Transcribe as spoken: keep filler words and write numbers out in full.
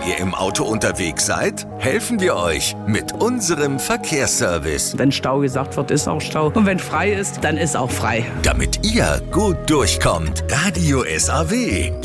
ihr im Auto unterwegs seid, helfen wir euch mit unserem Verkehrsservice. Wenn Stau gesagt wird, ist auch Stau. Und wenn frei ist, dann ist auch frei. Damit ihr gut durchkommt. Radio S A W.